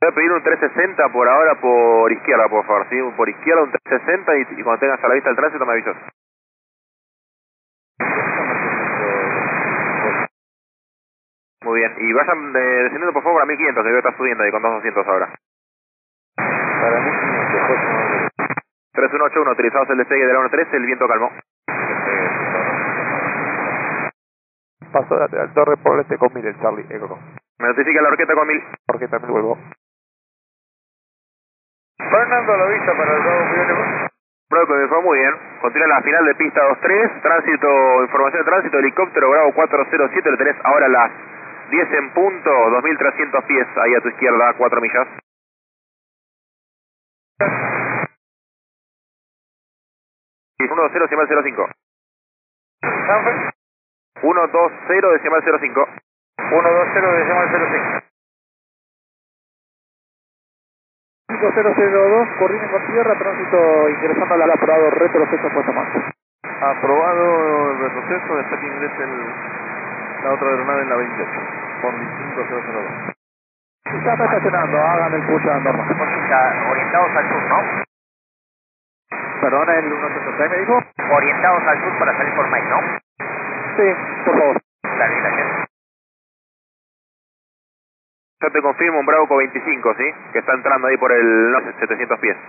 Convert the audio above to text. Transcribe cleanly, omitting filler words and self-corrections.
Voy a pedir un 360 por ahora por izquierda, por favor, ¿sí? Por izquierda un 360 y cuando tengas a la vista el tránsito me avisas. Muy bien, y vayan descendiendo por favor a 1500, que veo que está subiendo ahí con 2200 ahora. Para 1500, 3181, utilizados el despegue de la 13, el viento calmó. Paso de torre por este con 1000, el Charlie, Eco. Me notifica la horqueta con 1000. Orquesta 1000, vuelvo. Fernando, la vista para el Bravo Pioneer. Bravo, me fue muy bien. Continúa la final de pista 23, tránsito, información de tránsito, helicóptero Bravo 407, lo tenés ahora a las 10 en punto, 2300 pies ahí a tu izquierda, 4 millas. Y 120 decimal 05. Sanfer. 120 decimal 05. 120 decimal 05. 5002, coordinen con tierra, tránsito ingresando al aprobado retroceso puesto más. Aprobado el retroceso, después que ingrese la otra aeronave en la 28, con 5002. Ya está estacionando, hagan el push a normal. Orientados al sur, ¿no? Perdona, el 106 me dijo. Orientados al sur para salir por maíz, ¿no? Sí, por favor. Dale, gracias. Yo te confirmo un Bravo con 25, ¿sí? Que está entrando ahí por el 700 pies.